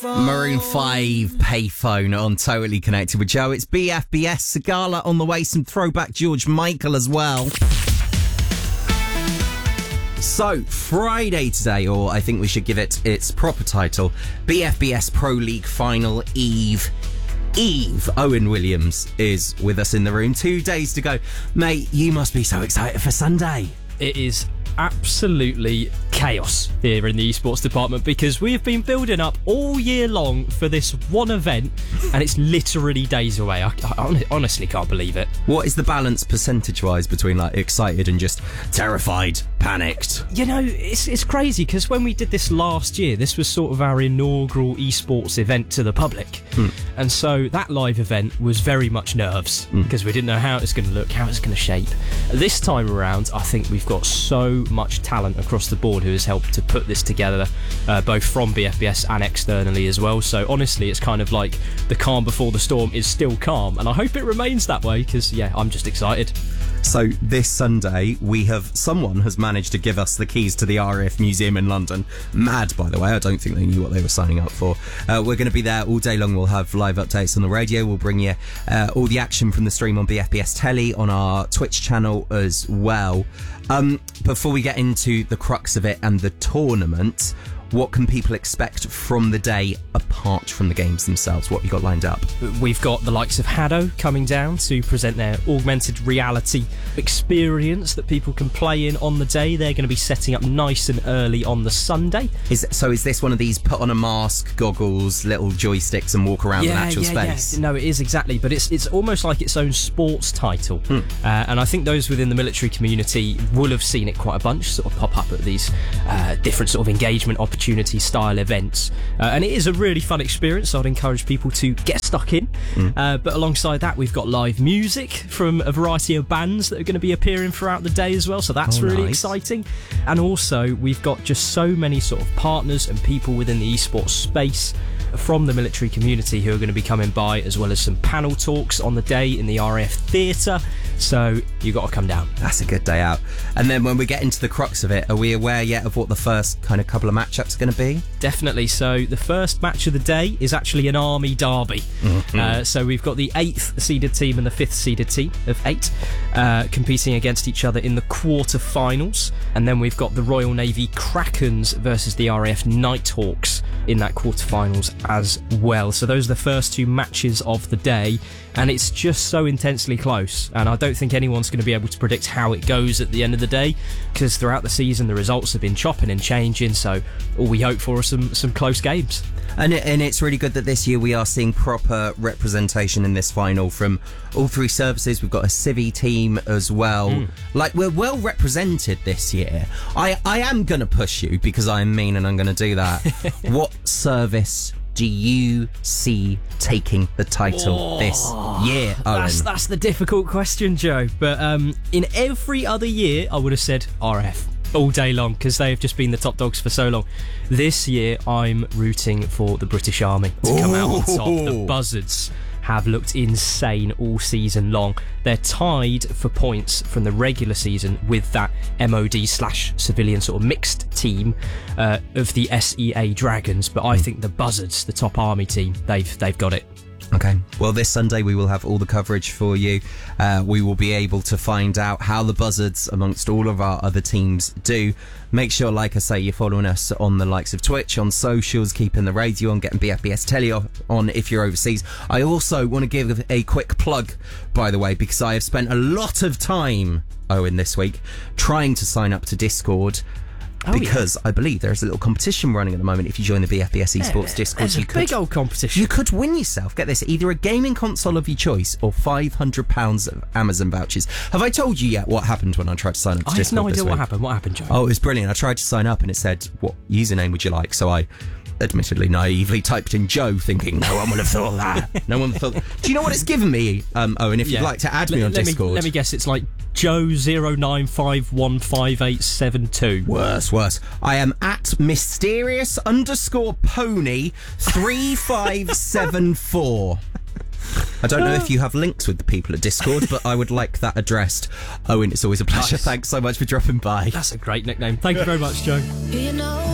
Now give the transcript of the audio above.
Maroon 5 Payphone on Totally Connected with Joe. It's BFBS Sagala on the way, some throwback George Michael as well. So, Friday today, or I think we should give it its proper title, BFBS Pro League Final Eve. Owen Williams is with us in the room. 2 days to go. Mate, you must be so excited for Sunday. It is absolutely chaos here in the esports department because we have been building up all year long for this one event and it's literally days away. I honestly can't believe it. What is the balance percentage-wise between like excited and just terrified, panicked? You know, it's crazy because when we did this last year, this was sort of our inaugural esports event to the public. And so that live event was very much nerves because we didn't know how it's going to look, how it's going to shape. This time around, I think we've got so much talent across the board who has helped to put this together, both from BFBS and externally as well. So honestly, it's kind of like the calm before the storm is still calm, and I hope it remains that way because, yeah, I'm just excited. So this Sunday, someone has managed to give us the keys to the RAF Museum in London. Mad, by the way. I don't think they knew what they were signing up for. We're going to be there all day long. We'll have live updates on the radio. We'll bring you all the action from the stream on BFBS Telly, on our Twitch channel as well. Before we get into the crux of it and the tournament, what can people expect from the day apart from the games themselves? What have you got lined up? We've got the likes of Haddo coming down to present their augmented reality experience that people can play in on the day. They're going to be setting up nice and early on the Sunday. Is this one of these put on a mask, goggles, little joysticks and walk around an actual space? Yeah. No, it is exactly, but it's almost like its own sports title. And I think those within the military community will have seen it quite a bunch, sort of pop up at these different sort of engagement opportunity style events, and it is a really fun experience, so I'd encourage people to get stuck in. But alongside that, we've got live music from a variety of bands that are going to be appearing throughout the day as well, so that's really exciting. And also we've got just so many sort of partners and people within the esports space from the military community who are going to be coming by, as well as some panel talks on the day in the RAF Theatre, so you got to come down. That's a good day out. And then when we get into the crux of it, are we aware yet of what the first kind of couple of matchups are going to be? Definitely. So the first match of the day is actually an army derby. So we've got the 8th seeded team and the 5th seeded team of 8 competing against each other in the quarter-finals, and then we've got the Royal Navy Krakens versus the RAF Nighthawks in that quarter-finals as well. So those are the first 2 matches of the day, and it's just so intensely close, and I don't think anyone's going to be able to predict how it goes at the end of the day, because throughout the season the results have been chopping and changing, so all we hope for are some close games. And it's really good that this year we are seeing proper representation in this final from all 3 services. We've got a Civi team as well. Like, we're well represented this year. I am going to push you because I am mean and I'm going to do that. What service do you see taking the title this year, Owen? That's the difficult question, Joe. But in every other year, I would have said RF all day long because they have just been the top dogs for so long. This year, I'm rooting for the British Army to come out on top. The Buzzards have looked insane all season long. They're tied for points from the regular season with that MOD/civilian sort of mixed team of the SEA Dragons, but I think the Buzzards, the top army team, they've got it. Okay, well, this Sunday we will have all the coverage for you. We will be able to find out how the Buzzards, amongst all of our other teams, do. Make sure, like I say, you're following us on the likes of Twitch, on socials, keeping the radio on, getting BFBS Telly on if you're overseas. I also want to give a quick plug, by the way, because I have spent a lot of time, Owen, this week, trying to sign up to Discord. Because I believe there's a little competition running at the moment. If you join the BFBS Esports Discord, there's a big old competition. You could win yourself, get this, either a gaming console of your choice or £500 of Amazon vouchers. Have I told you yet what happened when I tried to sign up to Discord? I have no idea what happened. What happened, Joe? Oh, it was brilliant. I tried to sign up and it said, what username would you like? So I admittedly naively typed in Joe, thinking no one would have thought that. No one thought. Do you know what it's given me, Owen? If you'd like to add me on Discord, let me guess. It's like Joe 095155872. Worse. I am at mysterious_pony 3574. I don't know if you have links with the people at Discord, but I would like that addressed. Owen, it's always a pleasure. Nice. Thanks so much for dropping by. That's a great nickname. Thank you very much, Joe.